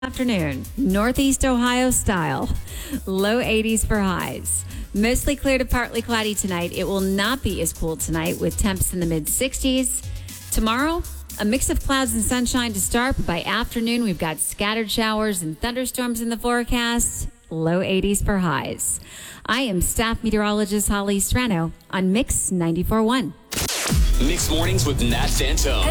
Afternoon, Northeast Ohio style. Low 80s for highs. Mostly clear to partly cloudy tonight. It will not be as cool tonight with temps in the mid 60s. Tomorrow, a mix of clouds and sunshine to start, but by afternoon, we've got scattered showers and thunderstorms in the forecast. Low 80s for highs. I am staff meteorologist Holly Strano on Mix 94.1. Mixed Mornings with Nat Fantone.